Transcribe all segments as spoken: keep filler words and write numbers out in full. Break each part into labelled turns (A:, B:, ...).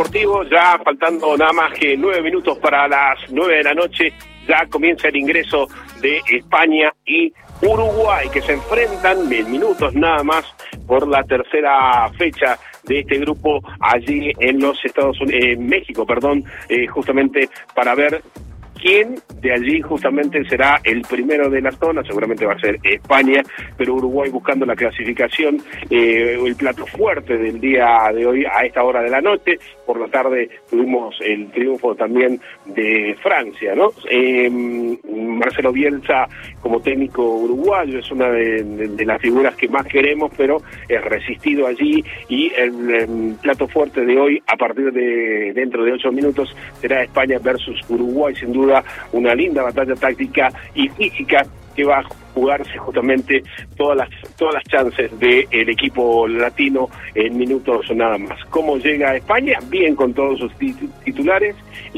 A: Deportivo, ya faltando nada más que nueve minutos para las nueve de la noche, ya comienza el ingreso de España y Uruguay, que se enfrentan en minutos nada más por la tercera fecha de este grupo allí en los Estados Unidos, en México, perdón, eh, justamente para ver quién de allí justamente será el primero de la zona. Seguramente va a ser España, pero Uruguay buscando la clasificación, eh, el plato fuerte del día de hoy a esta hora de la noche. Por la tarde tuvimos el triunfo también de Francia, ¿no? Eh, Marcelo Bielsa como técnico uruguayo es una de, de, de las figuras que más queremos, pero es resistido allí, y el, el plato fuerte de hoy, a partir de dentro de ocho minutos, será España versus Uruguay. Sin duda una linda batalla táctica y física que va a jugarse justamente todas las todas las chances del equipo latino en minutos nada más. ¿Cómo llega España? Bien, con todos sus titulares,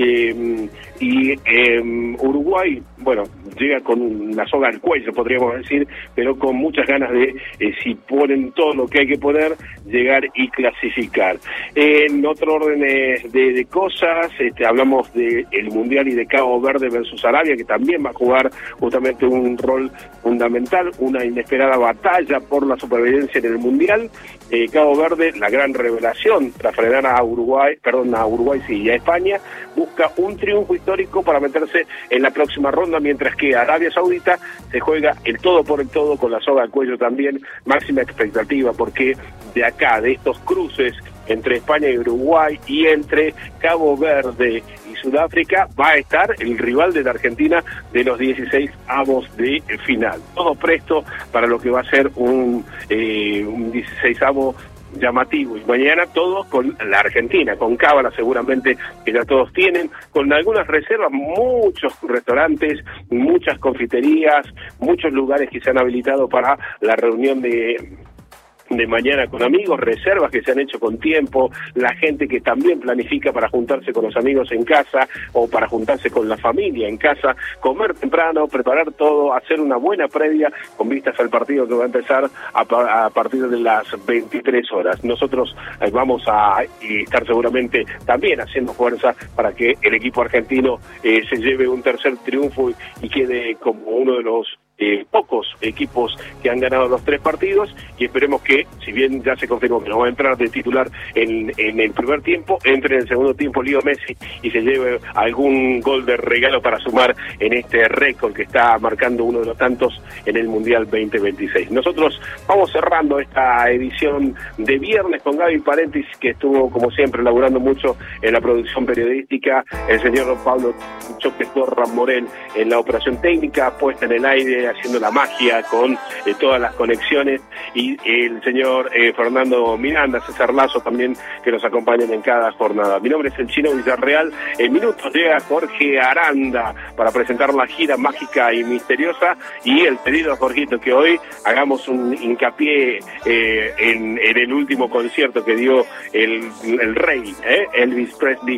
A: eh, y eh, Uruguay, bueno, llega con la soga al cuello, podríamos decir, pero con muchas ganas de, eh, si ponen todo lo que hay que poner, llegar y clasificar. En otro orden de, de cosas, este, hablamos del Mundial y de Cabo Verde versus Arabia, que también va a jugar justamente un rol fundamental, una inesperada batalla por la supervivencia en el Mundial. Eh, Cabo Verde, la gran revelación para frenar a Uruguay, perdón, a Uruguay sí, y a España, busca un triunfo histórico para meterse en la próxima ronda, mientras que Arabia Saudita se juega el todo por el todo, con la soga al cuello también. Máxima expectativa, porque de acá, de estos cruces entre España y Uruguay y entre Cabo Verde y Sudáfrica, va a estar el rival de la Argentina de los dieciséis avos de final. Todo presto para lo que va a ser un, eh, un dieciséis avo llamativo, y mañana todos con la Argentina, con cábala seguramente, que ya todos tienen, con algunas reservas, muchos restaurantes, muchas confiterías, muchos lugares que se han habilitado para la reunión de de mañana con amigos, reservas que se han hecho con tiempo, la gente que también planifica para juntarse con los amigos en casa o para juntarse con la familia en casa, comer temprano, preparar todo, hacer una buena previa con vistas al partido que va a empezar a, a partir de las veintitrés horas. Nosotros eh, vamos a estar seguramente también haciendo fuerza para que el equipo argentino eh, se lleve un tercer triunfo y, y quede como uno de los Eh, pocos equipos que han ganado los tres partidos, y esperemos que, si bien ya se confirmó que no va a entrar de titular en, en el primer tiempo, entre en el segundo tiempo Leo Messi y se lleve algún gol de regalo para sumar en este récord que está marcando uno de los tantos en el Mundial veinte veintiséis. Nosotros vamos cerrando esta edición de viernes con Gaby Parentis, que estuvo como siempre laburando mucho en la producción periodística, el señor Pablo Choque Torra Morel en la operación técnica, puesta en el aire, haciendo la magia con eh, todas las conexiones, y el señor eh, Fernando Miranda, César Lazo también, que nos acompañan en cada jornada. Mi nombre es el Chino Villarreal. En minutos llega Jorge Aranda para presentar la gira mágica y misteriosa, y el pedido a Jorgito que hoy hagamos un hincapié eh, en, en el último concierto que dio el, el rey, eh, Elvis Presley,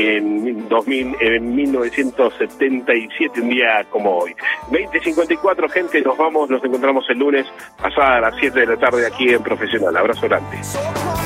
A: en, dos mil, en mil novecientos setenta y siete, un día como hoy. veinte cincuenta y cuatro, gente, nos vamos, nos encontramos el lunes pasada a las siete de la tarde aquí en Profesional. Abrazo grande.